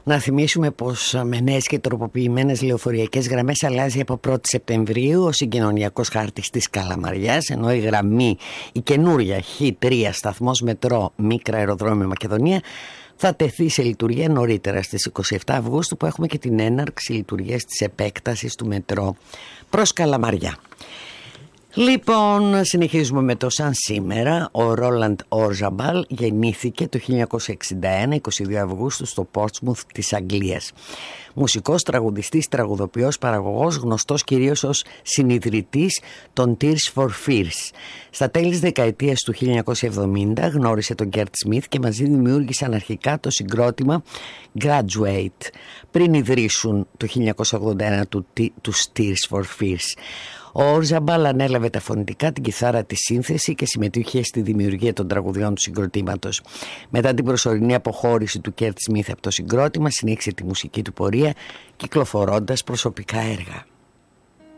Να θυμίσουμε πως με νέες και τροποποιημένες λεωφορειακές γραμμές αλλάζει από 1η Σεπτεμβρίου ο συγκοινωνιακός χάρτης της Καλαμαριάς, ενώ η καινούρια Χ3 σταθμός μετρό Μίκρα Αεροδρόμιο Μακεδονία θα τεθεί σε λειτουργία νωρίτερα στις 27 Αυγούστου, που έχουμε και την έναρξη λειτουργίας της επέκτασης του μετρό προς Καλαμαριά. Λοιπόν, συνεχίζουμε με το σαν σήμερα. Ο Ρόλαντ Όρζαμπαλ γεννήθηκε το 1961, 22 Αυγούστου, στο Πόρτσμουθ της Αγγλίας. Μουσικός, τραγουδιστής, τραγουδοποιός, παραγωγός, γνωστός κυρίως ως συνιδρυτής των Tears for Fears. Στα τέλη της δεκαετίας του 1970 γνώρισε τον Κέρτ Σμιθ και μαζί δημιούργησαν αρχικά το συγκρότημα Graduate, πριν ιδρύσουν το 1981 τους Tears for Fears. Ο Όρζαμπαλ ανέλαβε τα φωνητικά, την κιθάρα, τη σύνθεση και συμμετείχε στη δημιουργία των τραγουδιών του συγκροτήματος. Μετά την προσωρινή αποχώρηση του Κέρτ Σμιθ από το συγκρότημα, συνέχισε τη μουσική του πορεία κυκλοφορώντας προσωπικά έργα.